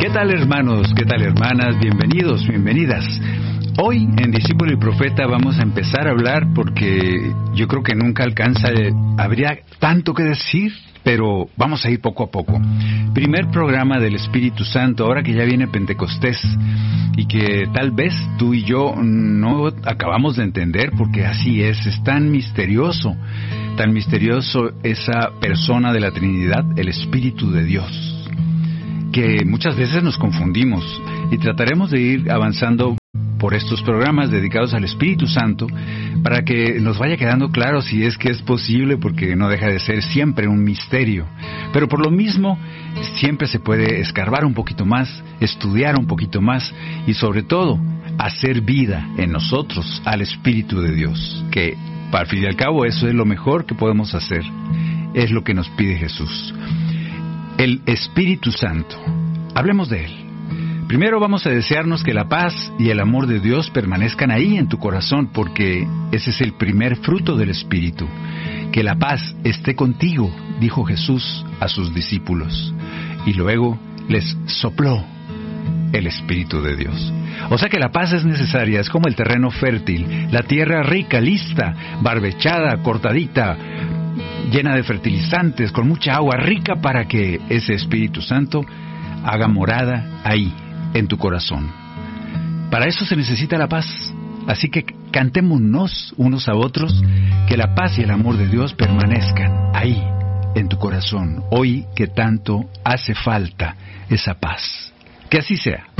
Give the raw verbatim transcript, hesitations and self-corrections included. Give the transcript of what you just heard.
¿Qué tal, hermanos? ¿Qué tal, hermanas? Bienvenidos, bienvenidas. Hoy en Discípulo y Profeta vamos a empezar a hablar porque yo creo que nunca alcanza, habría tanto que decir, pero vamos a ir poco a poco. Primer programa del Espíritu Santo, ahora que ya viene Pentecostés y que tal vez tú y yo no acabamos de entender, porque así es, es tan misterioso, tan misterioso esa persona de la Trinidad, el Espíritu de Dios, que muchas veces nos confundimos y trataremos de ir avanzando por estos programas dedicados al Espíritu Santo para que nos vaya quedando claro si es que es posible, porque no deja de ser siempre un misterio. Pero por lo mismo, siempre se puede escarbar un poquito más, estudiar un poquito más y sobre todo, hacer vida en nosotros al Espíritu de Dios, que al fin y al cabo eso es lo mejor que podemos hacer, es lo que nos pide Jesús. El Espíritu Santo, hablemos de él. Primero vamos a desearnos que la paz y el amor de Dios permanezcan ahí en tu corazón, porque ese es el primer fruto del Espíritu. Que la paz esté contigo, dijo Jesús a sus discípulos, y luego les sopló el Espíritu de Dios. O sea que la paz es necesaria, es como el terreno fértil, la tierra rica, lista, barbechada, cortadita, llena de fertilizantes, con mucha agua rica para que ese Espíritu Santo haga morada ahí, en tu corazón. Para eso se necesita la paz. Así que cantémonos unos a otros que la paz y el amor de Dios permanezcan ahí, en tu corazón, hoy que tanto hace falta esa paz. Que así sea.